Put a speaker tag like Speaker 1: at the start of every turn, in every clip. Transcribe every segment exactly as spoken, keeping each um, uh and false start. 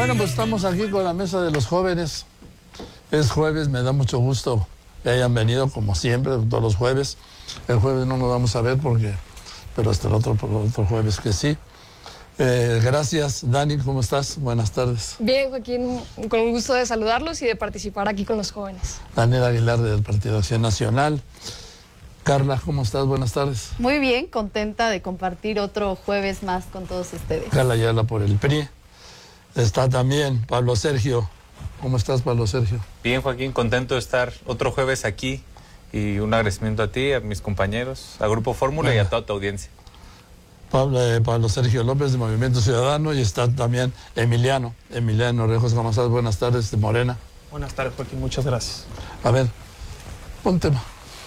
Speaker 1: Bueno, pues estamos aquí con la mesa de los jóvenes. Es jueves, me da mucho gusto que hayan venido, como siempre, todos los jueves. El jueves no nos vamos a ver porque, pero hasta el otro, el otro jueves que sí. Eh, gracias, Dani, ¿cómo estás? Buenas tardes.
Speaker 2: Bien, Joaquín, con el gusto de saludarlos y de participar aquí con los jóvenes.
Speaker 1: Daniel Aguilar del Partido Acción Nacional. Carla, ¿cómo estás? Buenas tardes.
Speaker 3: Muy bien, contenta de compartir otro jueves más con todos ustedes.
Speaker 1: Carla Ayala por el P R I. Está también Pablo Sergio. ¿Cómo estás, Pablo Sergio?
Speaker 4: Bien, Joaquín, contento de estar otro jueves aquí y un agradecimiento a ti, a mis compañeros, a Grupo Fórmula bueno. y a toda tu audiencia.
Speaker 1: Pablo, eh, Pablo Sergio López de Movimiento Ciudadano y está también Emiliano. Emiliano Rejos, ¿cómo estás? Buenas tardes, de Morena.
Speaker 5: Buenas tardes, Joaquín, muchas gracias.
Speaker 1: A ver, un tema.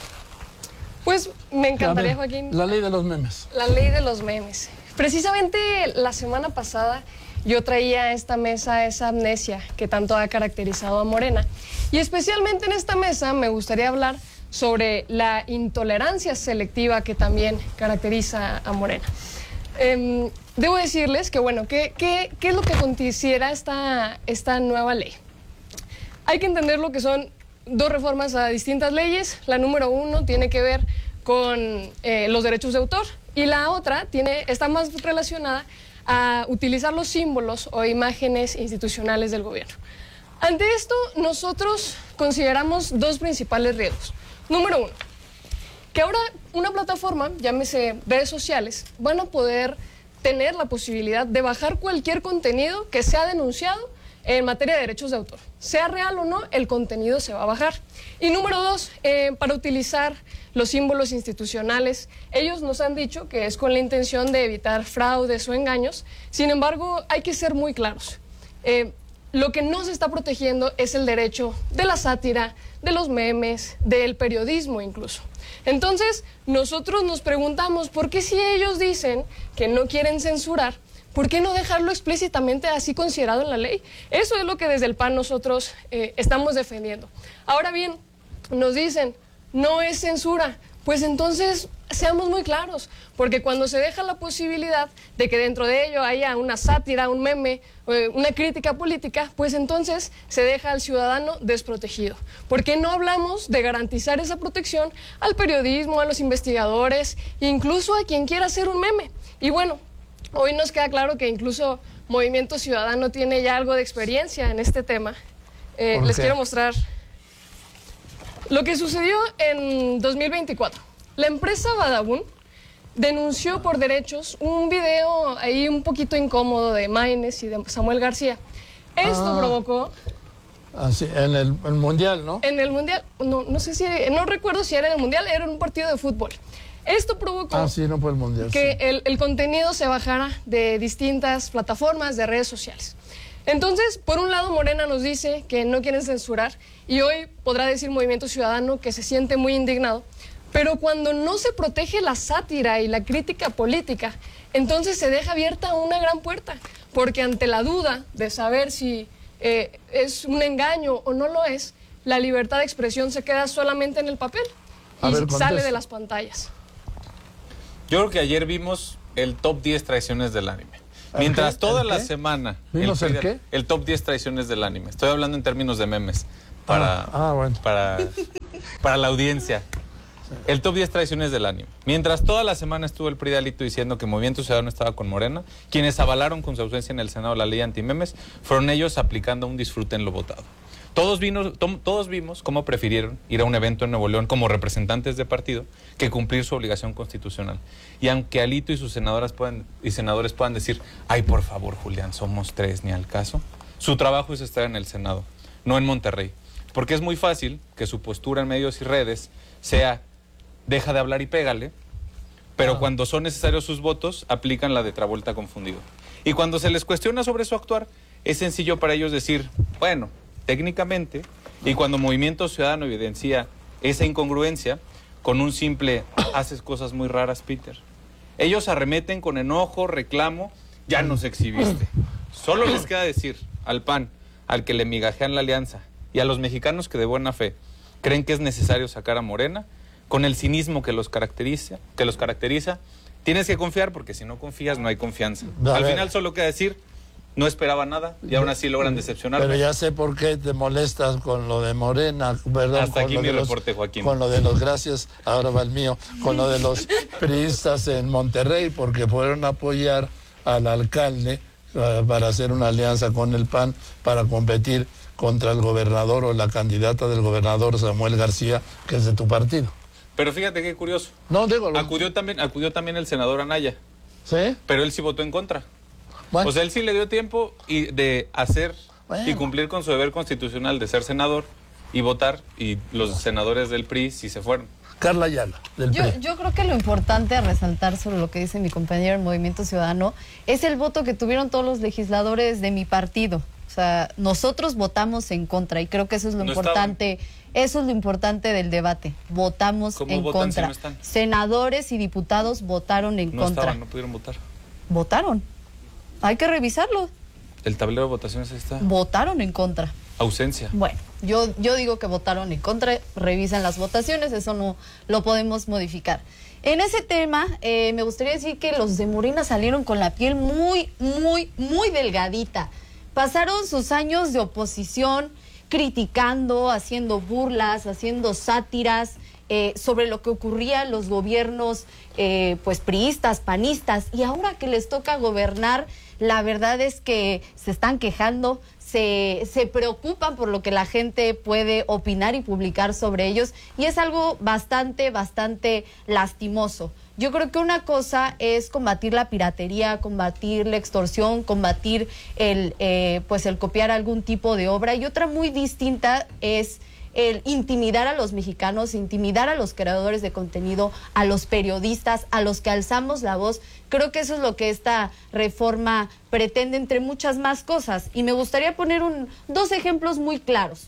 Speaker 2: Pues me encantaría,
Speaker 1: ver,
Speaker 2: Joaquín.
Speaker 1: La ley de los memes.
Speaker 2: La ley de los memes. Precisamente la semana pasada yo traía a esta mesa esa amnesia que tanto ha caracterizado a Morena. Y especialmente en esta mesa me gustaría hablar sobre la intolerancia selectiva que también caracteriza a Morena. Eh, debo decirles que, bueno, ¿qué, qué, qué es lo que considera esta, esta nueva ley? Hay que entender lo que son dos reformas a distintas leyes. La número uno tiene que ver con eh, los derechos de autor y la otra tiene, está más relacionada a utilizar los símbolos o imágenes institucionales del gobierno. Ante esto, nosotros consideramos dos principales riesgos. Número uno, que ahora una plataforma, llámese redes sociales, van a poder tener la posibilidad de bajar cualquier contenido que sea denunciado en materia de derechos de autor. Sea real o no, el contenido se va a bajar. Y número dos, eh, para utilizar los símbolos institucionales, ellos nos han dicho que es con la intención de evitar fraudes o engaños. Sin embargo, hay que ser muy claros. Eh, lo que no se está protegiendo es el derecho de la sátira, de los memes, del periodismo incluso. Entonces, nosotros nos preguntamos, ¿por qué si ellos dicen que no quieren censurar, ¿por qué no dejarlo explícitamente así considerado en la ley? Eso es lo que desde el P A N nosotros eh, estamos defendiendo. Ahora bien, nos dicen, no es censura. Pues entonces, seamos muy claros, porque cuando se deja la posibilidad de que dentro de ello haya una sátira, un meme, eh, una crítica política, pues entonces se deja al ciudadano desprotegido. ¿Por qué no hablamos de garantizar esa protección al periodismo, a los investigadores, incluso a quien quiera hacer un meme? Y bueno, hoy nos queda claro que incluso Movimiento Ciudadano tiene ya algo de experiencia en este tema. Eh, les quiero mostrar lo que sucedió en dos mil veinticuatro. La empresa Badabun denunció por derechos un video ahí un poquito incómodo de Maines y de Samuel García. Esto ah, provocó...
Speaker 1: Así, en el, el Mundial, ¿no?
Speaker 2: En el Mundial, no, no sé si, no recuerdo si era en el Mundial, era en un partido de fútbol. Esto provocó
Speaker 1: ah, sí, no fue el mundial,
Speaker 2: que
Speaker 1: sí.
Speaker 2: el, el contenido se bajara de distintas plataformas de redes sociales. Entonces, por un lado, Morena nos dice que no quieren censurar y hoy podrá decir Movimiento Ciudadano que se siente muy indignado, pero cuando no se protege la sátira y la crítica política, entonces se deja abierta una gran puerta, porque ante la duda de saber si eh, es un engaño o no lo es, la libertad de expresión se queda solamente en el papel y ver, sale de las pantallas.
Speaker 4: Yo creo que ayer vimos el top diez traiciones del anime. Mientras toda la semana...
Speaker 1: ¿Vimos el, el qué?
Speaker 4: El top diez traiciones del anime. Estoy hablando en términos de memes. Para,
Speaker 1: ah, ah, bueno.
Speaker 4: para, para la audiencia. El top diez traiciones del anime. Mientras toda la semana estuvo el P R I de Alito diciendo que Movimiento Ciudadano estaba con Morena, quienes avalaron con su ausencia en el Senado la ley antimemes, fueron ellos aplicando un disfrute en lo votado. Todos, vino, to, todos vimos cómo prefirieron ir a un evento en Nuevo León como representantes de partido que cumplir su obligación constitucional. Y aunque Alito y sus senadoras puedan, y senadores puedan decir, ay, por favor, Julián, somos tres, ni al caso, su trabajo es estar en el Senado, no en Monterrey. Porque es muy fácil que su postura en medios y redes sea, deja de hablar y pégale, pero ah. cuando son necesarios sus votos, aplican la de Travolta confundido. Y cuando se les cuestiona sobre su actuar, es sencillo para ellos decir, bueno, técnicamente, y cuando Movimiento Ciudadano evidencia esa incongruencia, con un simple, haces cosas muy raras, Peter. Ellos arremeten con enojo, reclamo, ya nos exhibiste. Solo les queda decir al P A N, al que le migajean la alianza, y a los mexicanos que de buena fe creen que es necesario sacar a Morena, con el cinismo que los caracteriza, que los caracteriza, tienes que confiar, porque si no confías no hay confianza.
Speaker 1: A
Speaker 4: al
Speaker 1: ver.
Speaker 4: final solo queda decir, no esperaba nada y aún así logran decepcionarme.
Speaker 1: Pero ya sé por qué te molestas con lo de Morena, perdón.
Speaker 4: Hasta aquí
Speaker 1: con lo
Speaker 4: mi
Speaker 1: de los-
Speaker 4: reporte, Joaquín.
Speaker 1: Con lo de los, gracias, ahora va el mío, con lo de los priistas en Monterrey, porque fueron a apoyar al alcalde uh, para hacer una alianza con el P A N para competir contra el gobernador o la candidata del gobernador Samuel García, que es de tu partido.
Speaker 4: Pero fíjate qué curioso.
Speaker 1: No, digo... Lo...
Speaker 4: Acudió también, acudió también el senador Anaya,
Speaker 1: ¿Sí?
Speaker 4: pero él sí votó en contra.
Speaker 1: Bueno.
Speaker 4: O sea, él sí le dio tiempo y de hacer
Speaker 1: Bueno.
Speaker 4: y cumplir con su deber constitucional de ser senador y votar, y los senadores del P R I sí se fueron.
Speaker 1: Carla Ayala, del
Speaker 3: Yo,
Speaker 1: P R I.
Speaker 3: yo creo que lo importante a resaltar sobre lo que dice mi compañero del Movimiento Ciudadano es el voto que tuvieron todos los legisladores de mi partido. O sea, nosotros votamos en contra y creo que eso es lo
Speaker 4: No
Speaker 3: importante. Eso es lo importante del debate. Votamos
Speaker 4: ¿Cómo
Speaker 3: en
Speaker 4: votan si
Speaker 3: contra.
Speaker 4: no están?
Speaker 3: Senadores y diputados votaron en
Speaker 4: No
Speaker 3: contra.
Speaker 4: estaban, no pudieron votar.
Speaker 3: Votaron. Hay que revisarlo.
Speaker 4: El tablero de votaciones ahí está.
Speaker 3: Votaron en contra.
Speaker 4: Ausencia.
Speaker 3: Bueno, yo, yo digo que votaron en contra, revisan las votaciones, eso no lo podemos modificar. En ese tema, eh, me gustaría decir que los de Morena salieron con la piel muy, muy, muy delgadita. Pasaron sus años de oposición criticando, haciendo burlas, haciendo sátiras eh, sobre lo que ocurría en los gobiernos eh, pues priistas, panistas, y ahora que les toca gobernar, la verdad es que se están quejando, se, se preocupan por lo que la gente puede opinar y publicar sobre ellos, y es algo bastante, bastante lastimoso. Yo creo que una cosa es combatir la piratería, combatir la extorsión, combatir el, eh, pues el copiar algún tipo de obra, y otra muy distinta es el intimidar a los mexicanos, intimidar a los creadores de contenido, a los periodistas, a los que alzamos la voz. Creo que eso es lo que esta reforma pretende, entre muchas más cosas. Y me gustaría poner un, dos ejemplos muy claros.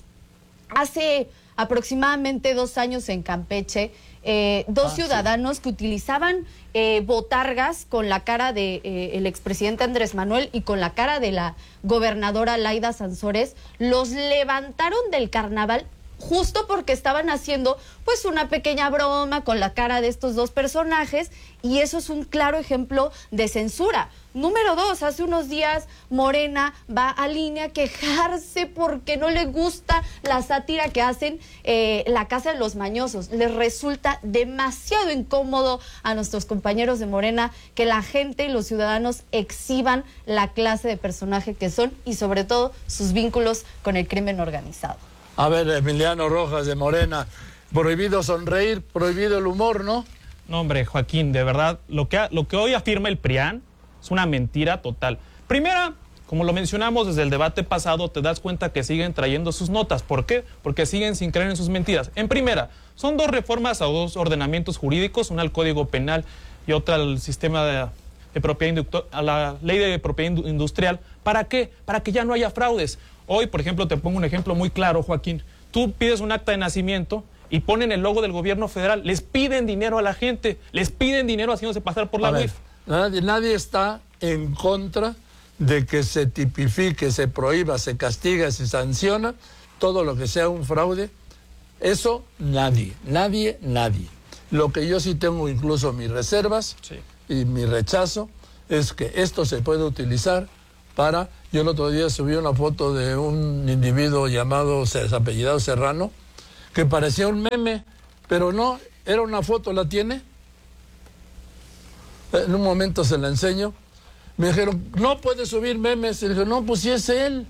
Speaker 3: Hace aproximadamente dos años en Campeche, eh, dos
Speaker 1: Ah,
Speaker 3: ciudadanos que utilizaban eh, botargas con la cara de eh, el expresidente Andrés Manuel y con la cara de la gobernadora Laida Sansores, los levantaron del carnaval justo porque estaban haciendo pues una pequeña broma con la cara de estos dos personajes, y eso es un claro ejemplo de censura. Número dos, hace unos días Morena va a línea a quejarse porque no le gusta la sátira que hacen eh, La Casa de los Mañosos. Les resulta demasiado incómodo a nuestros compañeros de Morena que la gente y los ciudadanos exhiban la clase de personaje que son, y sobre todo sus vínculos con el crimen organizado.
Speaker 1: A ver, Emiliano Rojas de Morena, prohibido sonreír, prohibido el humor, ¿no?
Speaker 5: No, hombre, Joaquín, de verdad, lo que, lo que hoy afirma el PRIAN es una mentira total. Primera, como lo mencionamos desde el debate pasado, te das cuenta que siguen trayendo sus notas. ¿Por qué? Porque siguen sin creer en sus mentiras. En primera, son dos reformas a dos ordenamientos jurídicos, una al Código Penal y otra al sistema de, de propiedad, a la ley de propiedad industrial. ¿Para qué? Para que ya no haya fraudes. Hoy, por ejemplo, te pongo un ejemplo muy claro, Joaquín. Tú pides un acta de nacimiento y ponen el logo del gobierno federal. Les piden dinero a la gente, les piden dinero haciéndose pasar por la
Speaker 1: A
Speaker 5: U I
Speaker 1: ver,
Speaker 5: F.
Speaker 1: nadie, nadie está en contra de que se tipifique, se prohíba, se castiga, se sanciona todo lo que sea un fraude. Eso nadie, nadie, nadie. Lo que yo sí tengo incluso mis reservas
Speaker 5: Sí.
Speaker 1: y mi rechazo es que esto se puede utilizar para... Yo el otro día subí una foto de un individuo llamado, apellidado Serrano, que parecía un meme, pero no, era una foto, ¿la tiene? En un momento se la enseño. Me dijeron, no puede subir memes. Y dije, no, pues sí es él.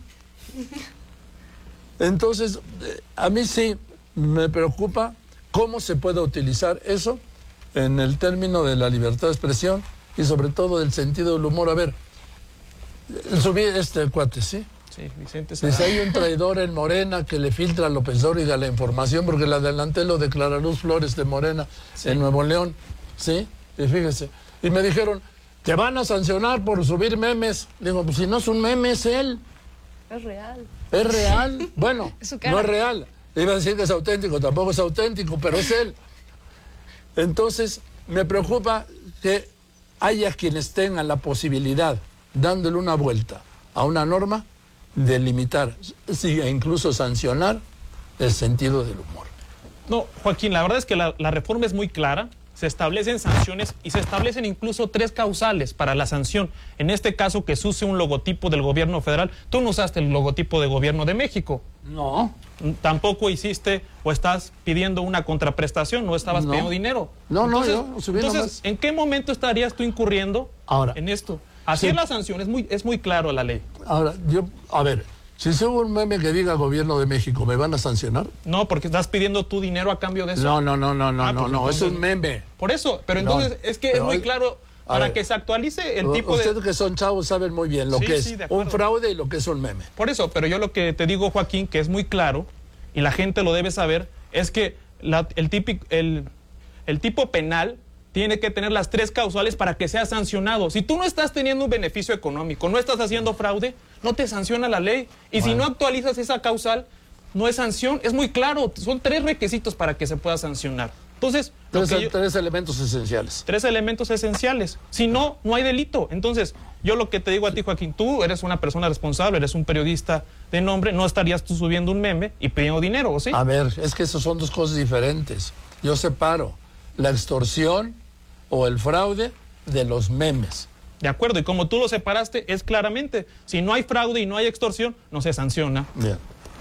Speaker 1: Entonces, eh, a mí sí me preocupa cómo se puede utilizar eso en el término de la libertad de expresión y sobre todo del sentido del humor. A ver, subí este cuate, ¿sí?
Speaker 5: Sí, Vicente
Speaker 1: Dice,
Speaker 5: Serrano.
Speaker 1: hay un traidor en Morena que le filtra a López Dóriga la información, porque le adelanté lo de Clara Luz Flores de Morena en Nuevo León, ¿sí? Y fíjese, y me dijeron, te van a sancionar por subir memes. Digo, pues si no es un meme, es él.
Speaker 3: Es real.
Speaker 1: ¿Es real? Bueno,
Speaker 2: Es su cara.
Speaker 1: no es real. Iba a decir que es auténtico, tampoco es auténtico, pero es él. Entonces, me preocupa que haya quienes tengan la posibilidad, dándole una vuelta a una norma, de limitar, sí, e incluso sancionar el sentido del humor.
Speaker 5: No, Joaquín, la verdad es que la, la reforma es muy clara. se establecen sanciones y se establecen incluso tres causales para la sanción. En este caso, que se use un logotipo del gobierno federal. Tú no usaste el logotipo de gobierno de México.
Speaker 1: No.
Speaker 5: Tampoco hiciste o estás pidiendo una contraprestación, no estabas
Speaker 1: No.
Speaker 5: pidiendo dinero.
Speaker 1: No, no,
Speaker 5: entonces,
Speaker 1: yo subí
Speaker 5: entonces
Speaker 1: nomás.
Speaker 5: ¿en qué momento estarías tú incurriendo
Speaker 1: Ahora,
Speaker 5: en esto? Así
Speaker 1: sí.
Speaker 5: es la sanción, es muy, es muy claro la ley.
Speaker 1: Ahora, yo, a ver, si subo un meme que diga gobierno de México, ¿me van a sancionar?
Speaker 5: No, porque estás pidiendo tu dinero a cambio de eso.
Speaker 1: No, no, no, no, no,
Speaker 5: Ah,
Speaker 1: no,
Speaker 5: pues
Speaker 1: no,
Speaker 5: entonces-
Speaker 1: es un meme.
Speaker 5: Por eso, pero
Speaker 1: No,
Speaker 5: entonces es que es
Speaker 1: pero
Speaker 5: muy
Speaker 1: hay-
Speaker 5: claro
Speaker 1: a
Speaker 5: para
Speaker 1: ver.
Speaker 5: que se actualice el tipo
Speaker 1: Ustedes
Speaker 5: de...
Speaker 1: que son chavos saben muy bien lo
Speaker 5: Sí,
Speaker 1: que es
Speaker 5: sí, de acuerdo.
Speaker 1: un fraude y lo que es un meme.
Speaker 5: Por eso, pero yo lo que te digo, Joaquín, que es muy claro, y la gente lo debe saber, es que la- el, típico, el, el tipo penal tiene que tener las tres causales para que sea sancionado. Si tú no estás teniendo un beneficio económico, no estás haciendo fraude, no te sanciona la ley. Y si no actualizas esa causal, no es sanción. Es muy claro, son tres requisitos para que se pueda sancionar. Entonces, lo
Speaker 1: Tres,
Speaker 5: que yo-
Speaker 1: tres elementos esenciales.
Speaker 5: tres elementos esenciales. Si no, no hay delito. Entonces, yo lo que te digo a ti, Joaquín, tú eres una persona responsable, eres un periodista de nombre, no estarías tú subiendo un meme y pidiendo dinero, ¿o sí?
Speaker 1: A ver, es que esas son dos cosas diferentes. Yo separo la extorsión o el fraude de los memes.
Speaker 5: De acuerdo, y como tú lo separaste, es claramente, si no hay fraude y no hay extorsión, no se sanciona.
Speaker 1: Bien.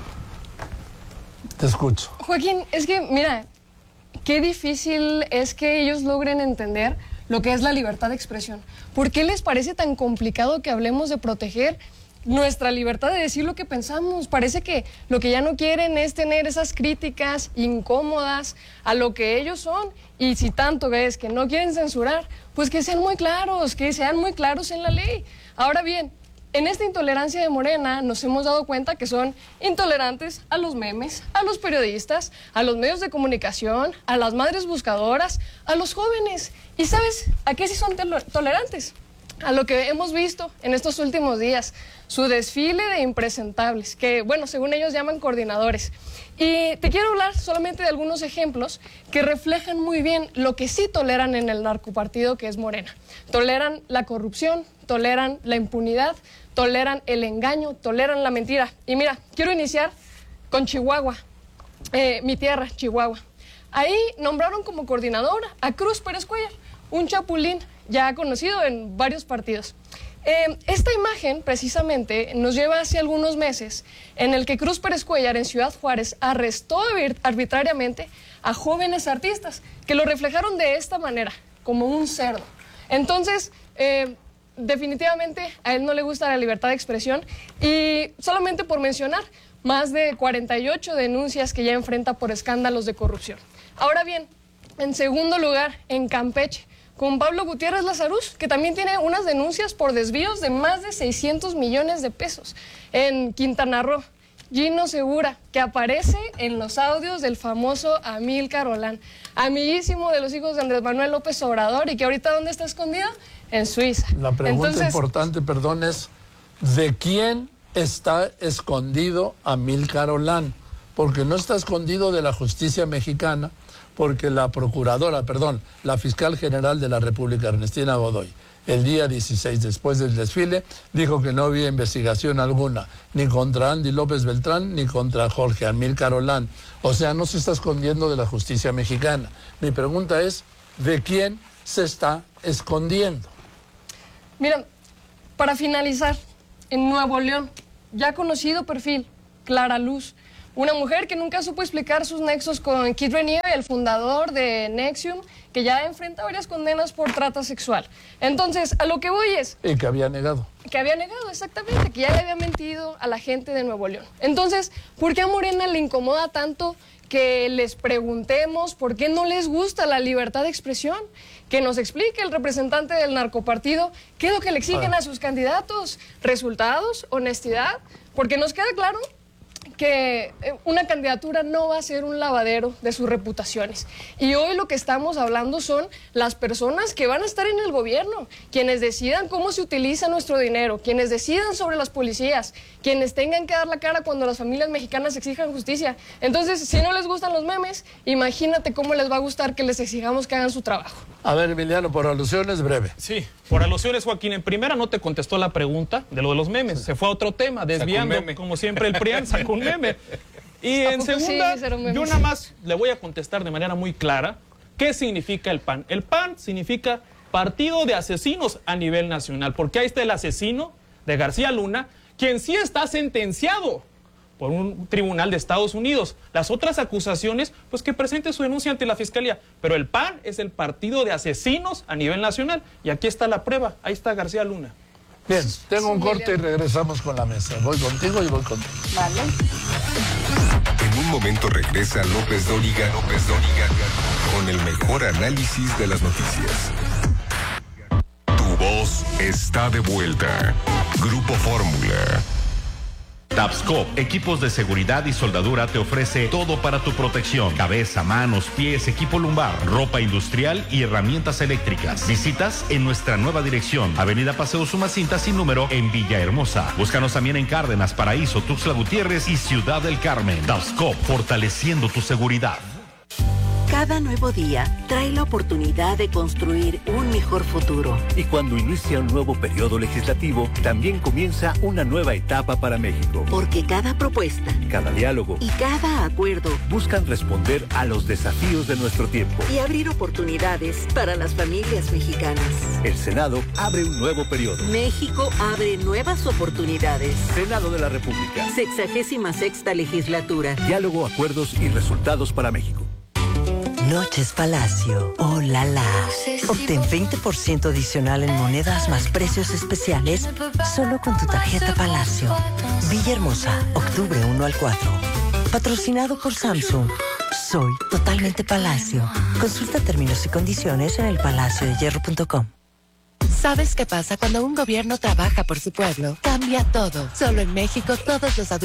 Speaker 1: Te escucho.
Speaker 2: Joaquín, es que, mira, qué difícil es que ellos logren entender lo que es la libertad de expresión. ¿Por qué les parece tan complicado que hablemos de proteger nuestra libertad de decir lo que pensamos? Parece que lo que ya no quieren es tener esas críticas incómodas a lo que ellos son. Y si tanto es que no quieren censurar, pues que sean muy claros, que sean muy claros en la ley. Ahora bien, en esta intolerancia de Morena nos hemos dado cuenta que son intolerantes a los memes, a los periodistas, a los medios de comunicación, a las madres buscadoras, a los jóvenes. ¿Y sabes a qué sí son tol- tolerantes? A lo que hemos visto en estos últimos días, su desfile de impresentables, que, bueno, según ellos llaman coordinadores. Y te quiero hablar solamente de algunos ejemplos que reflejan muy bien lo que sí toleran en el narcopartido que es Morena. Toleran la corrupción, toleran la impunidad, toleran el engaño, toleran la mentira. Y mira, quiero iniciar con Chihuahua, eh, mi tierra, Chihuahua. Ahí nombraron como coordinadora a Cruz Pérez Cuellar, un chapulín ya conocido en varios partidos. Eh, esta imagen, precisamente, nos lleva hace algunos meses en el que Cruz Pérez Cuellar en Ciudad Juárez arrestó arbitrariamente a jóvenes artistas que lo reflejaron de esta manera, como un cerdo. Entonces, eh, definitivamente a él no le gusta la libertad de expresión y solamente por mencionar, más de cuarenta y ocho denuncias que ya enfrenta por escándalos de corrupción. Ahora bien, en segundo lugar, en Campeche, con Pablo Gutiérrez Lazarus, que también tiene unas denuncias por desvíos de más de seiscientos millones de pesos. En Quintana Roo, Gino Segura, que aparece en los audios del famoso Amílcar Olán, amiguísimo de los hijos de Andrés Manuel López Obrador, y que ahorita ¿dónde está escondido? En Suiza.
Speaker 1: La pregunta
Speaker 2: Entonces,
Speaker 1: importante, perdón, es ¿de quién está escondido Amílcar Olán? Porque no está escondido de la justicia mexicana, porque la procuradora, perdón, la fiscal general de la República, Ernestina Godoy, el día dieciséis, después del desfile, dijo que no había investigación alguna, ni contra Andy López Beltrán, ni contra Jorge Amílcar Olán. O sea, no se está escondiendo de la justicia mexicana. Mi pregunta es, ¿de quién se está escondiendo?
Speaker 2: mira, para finalizar, en Nuevo León, ya conocido perfil, Clara Luz, una mujer que nunca supo explicar sus nexos con Kid Renier, el fundador de Nexium, que ya enfrenta varias condenas por trata sexual. Entonces, a lo que voy es
Speaker 1: Y que había negado.
Speaker 2: que había negado, exactamente, que ya le había mentido a la gente de Nuevo León. Entonces, ¿por qué a Morena le incomoda tanto que les preguntemos por qué no les gusta la libertad de expresión? Que nos explique el representante del narcopartido qué es lo que le exigen a sus candidatos. ¿Resultados? ¿Honestidad? Porque nos queda claro que una candidatura no va a ser un lavadero de sus reputaciones. Y hoy lo que estamos hablando son las personas que van a estar en el gobierno, quienes decidan cómo se utiliza nuestro dinero, quienes decidan sobre las policías, quienes tengan que dar la cara cuando las familias mexicanas exijan justicia. Entonces, si no les gustan los memes, imagínate cómo les va a gustar que les exijamos que hagan su trabajo.
Speaker 1: A ver, Emiliano, por alusiones, breve.
Speaker 5: Sí, por alusiones, Joaquín. En primera no te contestó la pregunta de lo de los memes. Se fue a otro tema, desviando,
Speaker 4: meme.
Speaker 5: como siempre, el PRIAN sacó un meme. Y
Speaker 2: ¿A
Speaker 5: en
Speaker 2: poco sí,
Speaker 5: segunda,
Speaker 2: cero memes?
Speaker 5: yo nada más le voy a contestar de manera muy clara. ¿Qué significa el P A N? El P A N significa Partido de Asesinos a nivel nacional, porque ahí está el asesino de García Luna, quien sí está sentenciado por un tribunal de Estados Unidos. Las otras acusaciones, pues que presente su denuncia ante la Fiscalía. Pero el P A N es el Partido de Asesinos a nivel nacional. Y aquí está la prueba. Ahí está García Luna.
Speaker 1: Bien, tengo un corte y regresamos con la mesa. Voy contigo y voy contigo.
Speaker 3: Vale.
Speaker 6: En un momento regresa López Dóriga, López Dóriga, con el mejor análisis de las noticias. Tu voz está de vuelta. Grupo Fórmula.
Speaker 7: Tapscop, equipos de seguridad y soldadura, te ofrece todo para tu protección: cabeza, manos, pies, equipo lumbar, ropa industrial y herramientas eléctricas. Visitas en nuestra nueva dirección, Avenida Paseo Sumacinta sin número, en Villahermosa. Búscanos también en Cárdenas, Paraíso, Tuxtla Gutiérrez y Ciudad del Carmen. Tapscop, fortaleciendo tu seguridad.
Speaker 8: Cada nuevo día trae la oportunidad de construir un mejor futuro.
Speaker 9: Y cuando inicia un nuevo periodo legislativo, también comienza una nueva etapa para México.
Speaker 8: Porque cada propuesta,
Speaker 9: cada diálogo
Speaker 8: y cada acuerdo
Speaker 9: buscan responder a los desafíos de nuestro tiempo
Speaker 8: y abrir oportunidades para las familias mexicanas.
Speaker 9: El Senado abre un nuevo periodo.
Speaker 8: México abre nuevas oportunidades.
Speaker 9: Senado de la República.
Speaker 8: Sexagésima sexta legislatura.
Speaker 9: Diálogo, acuerdos y resultados para México.
Speaker 10: Noches Palacio. ¡Oh, la, la! Obtén veinte por ciento adicional en monedas más precios especiales solo con tu tarjeta Palacio. Villahermosa, octubre uno al cuatro. Patrocinado por Samsung. Soy totalmente Palacio. Consulta términos y condiciones en el palacio de hierro punto com.
Speaker 11: ¿Sabes qué pasa cuando un gobierno trabaja por su pueblo? Cambia todo. Solo en México todos los adultos